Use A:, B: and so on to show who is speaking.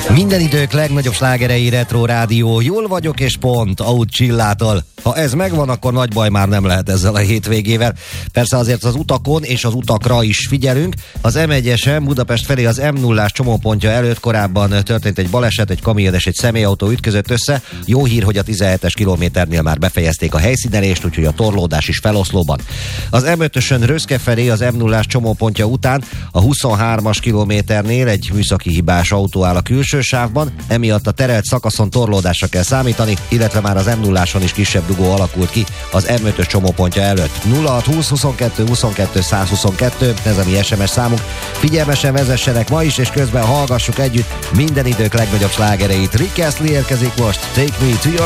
A: Minden idők legnagyobb slágerei Retro Rádió. Jól vagyok és pont, Aud Csillától. Ha ez megvan, akkor nagy baj már nem lehet ezzel a hétvégével. Persze azért az utakon és az utakra is figyelünk. Az M1-esen Budapest felé az M0-ás csomópontja előtt korábban történt egy baleset, egy kamion és egy személyautó ütközött össze. Jó hír, hogy a 17-es kilométernél már befejezték a helyszínelést, úgyhogy a torlódás is feloszlóban. Az M5-ösön Röszke felé az M0-ás csomópontja után a 23-as kilométernél egy műszaki hibás autó áll a külső sávban, emiatt a terelt szakaszon torlódásra kell számítani, illetve már az M0-áson is kisebb dugó alakult ki az M5-ös csomópontja előtt. 0620 22 22 122, ez a mi SMS számunk. Figyelmesen vezessenek ma is, és közben hallgassuk együtt minden idők legnagyobb slágereit. Rick Astley érkezik most, Take Me to Your